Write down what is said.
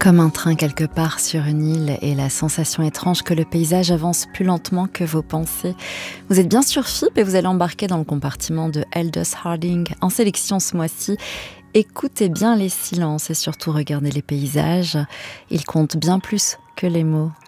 Comme un train quelque part sur une île et la sensation étrange que le paysage avance plus lentement que vos pensées. Vous êtes bien sur FIP et vous allez embarquer dans le compartiment de Aldous Harding en sélection ce mois-ci. Écoutez bien les silences et surtout regardez les paysages. Ils comptent bien plus que les mots.